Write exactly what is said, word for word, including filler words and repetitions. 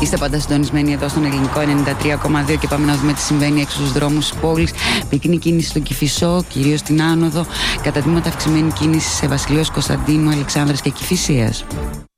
Είστε πάντα συντονισμένοι εδώ στον Ελληνικό ενενήντα τρία κόμμα δύο και πάμε να δούμε τι συμβαίνει έξω στους δρόμους της πόλης. Πυκνή κίνηση στον Κηφισό, κυρίως στην Άνοδο. Κατά τμήματα αυξημένη κίνηση σε Βασιλείος Κωνσταντίνου, Αλεξάνδρας και Κηφισίας.